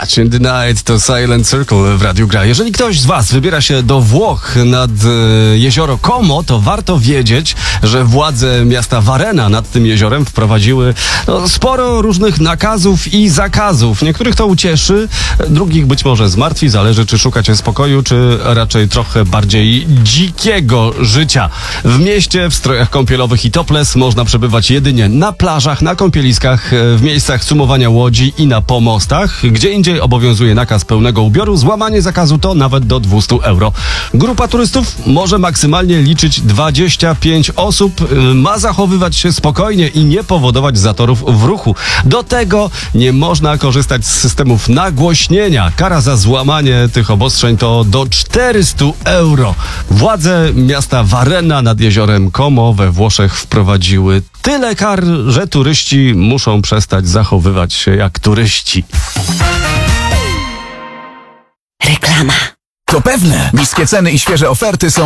Touch in the Night to Silent Circle w Radiu Gra. Jeżeli ktoś z was wybiera się do Włoch nad jezioro Como, to warto wiedzieć, że władze miasta Varena nad tym jeziorem wprowadziły sporo różnych nakazów i zakazów. Niektórych to ucieszy, drugich być może zmartwi, zależy czy szukacie spokoju, czy raczej trochę bardziej dzikiego życia. W mieście w strojach kąpielowych i topless można przebywać jedynie na plażach, na kąpieliskach, w miejscach sumowania łodzi i na pomostach. Gdzie indziej obowiązuje nakaz pełnego ubioru. Złamanie zakazu to nawet do 200 euro. Grupa turystów może maksymalnie liczyć 25 osób. Ma zachowywać się spokojnie i nie powodować zatorów w ruchu. Do tego nie można korzystać z systemów nagłośnienia. Kara za złamanie tych obostrzeń to do 400 euro. Władze miasta Varena nad jeziorem Como we Włoszech wprowadziły tyle kar, że turyści muszą przestać zachowywać się jak turyści. Reklama. To pewne, niskie ceny i świeże oferty są